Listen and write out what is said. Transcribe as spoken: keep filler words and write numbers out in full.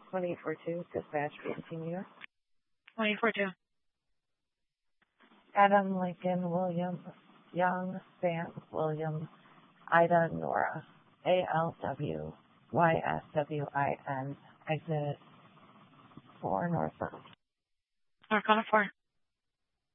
twenty-four two, dispatch continue. twenty-four two. Adam, Lincoln, William, Young, Sam, William, Ida, Nora, A L W, Y S W I N, exit four northbound. North Corner four.